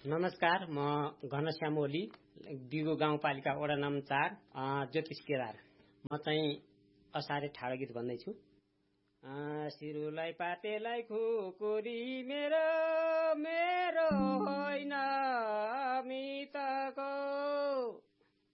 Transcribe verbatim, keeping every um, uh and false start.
नमस्कार, म घनश्याम ओली, दिगो गाउँपालिका वडा नम्बर चार, ज्योतिष केदार। म चाहिँ असारे ठाडो गीत भन्दैछु। सिरुलाई पातेलाई खुकुरी मेरो